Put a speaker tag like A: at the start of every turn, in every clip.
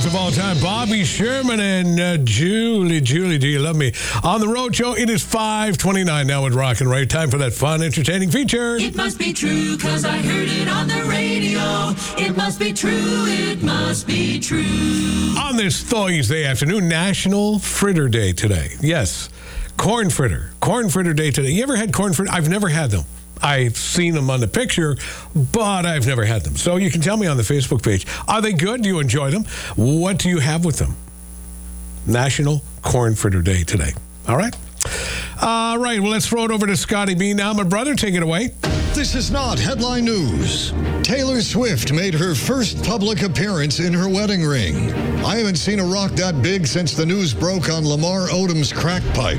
A: stars of all time, Bobby Sherman and Julie, do you love me? On the road show, it is 5:29 now with Rock and Ray. Time for that fun, entertaining feature.
B: It must be true, 'cause I heard it on the radio. It must be true, it must be true.
A: On this Thursday afternoon, National Fritter Day today. Yes, corn fritter day today. You ever had corn fritter? I've never had them. I've seen them on the picture, but I've never had them. So you can tell me on the Facebook page. Are they good? Do you enjoy them? What do you have with them? National Corn Fritter Day today. All right? All right, well, let's throw it over to Scotty B now. My brother, take it away.
C: This is not headline news. Taylor Swift made her first public appearance in her wedding ring. I haven't seen a rock that big since the news broke on Lamar Odom's crack pipe.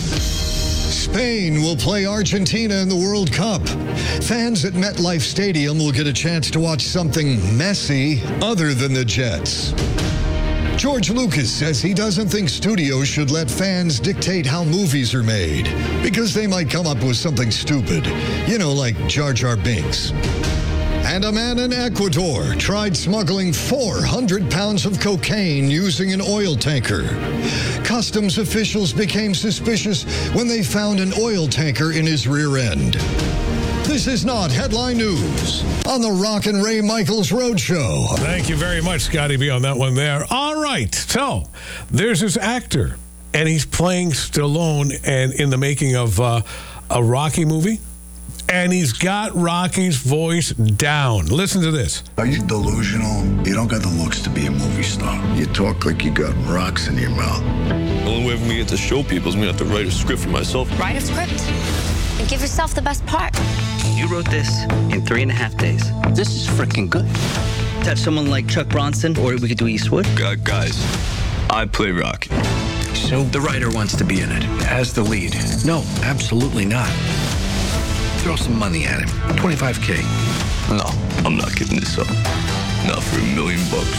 C: Spain will play Argentina in the World Cup. Fans at MetLife Stadium will get a chance to watch something messy other than the Jets. George Lucas says he doesn't think studios should let fans dictate how movies are made because they might come up with something stupid, like Jar Jar Binks. And a man in Ecuador tried smuggling 400 pounds of cocaine using an oil tanker. Customs officials became suspicious when they found an oil tanker in his rear end. This is not headline news on the Rock and Ray Michaels Roadshow.
A: Thank you very much, Scotty B, on that one there. All right, so there's this actor, and he's playing Stallone and in the making of a Rocky movie. And he's got Rocky's voice down. Listen to this.
D: Are you delusional? You don't got the looks to be a movie star. You talk like you got rocks in your mouth.
E: The only way for me to get to show people is me to have to write a script for myself.
F: Write a script and give yourself the best part.
G: You wrote this in 3.5 days.
H: This is freaking good.
G: Have someone like Chuck Bronson, or we could do Eastwood.
E: Guys, I play Rocky.
H: So the writer wants to be in it as the lead. No, absolutely not. Throw some money at him. $25K.
E: No, I'm not giving this up. Not for $1 million.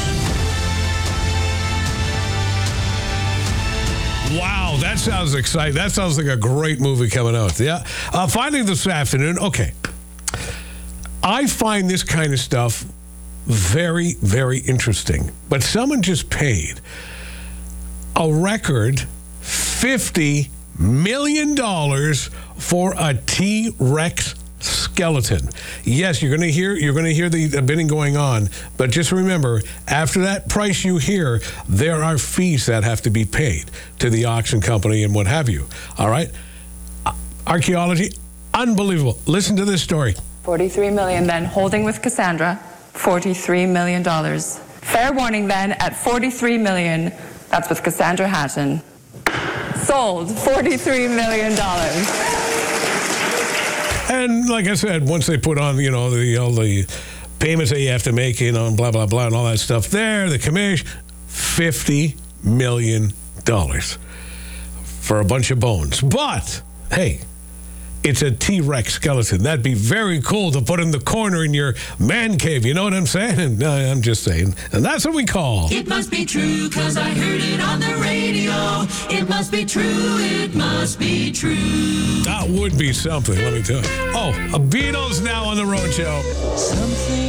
A: Wow, that sounds exciting. That sounds like a great movie coming out. Yeah. Finally this afternoon, okay. I find this kind of stuff very, very interesting. But someone just paid a record $50 million for a T-Rex skeleton. Yes, you're going to hear the bidding going on, but just remember, after that price you hear, there are fees that have to be paid to the auction company and what have you. All right? Archaeology, unbelievable. Listen to this story.
I: $43 million then, holding with Cassandra, $43 million. Fair warning then, at $43 million, that's with Cassandra Hatton. Sold, $43 million.
A: And like I said, once they put on, all the payments that you have to make, and blah, blah, blah, and all that stuff there, the commission, $50 million for a bunch of bones. But, hey, it's a T-Rex skeleton. That'd be very cool to put in the corner in your man cave. You know what I'm saying? I'm just saying. And that's what we call.
B: It must be true, 'cause I heard it on the radio. It must be true, it must be true.
A: That would be something, let me tell you. Oh, a Beatles now on the road show.
B: Something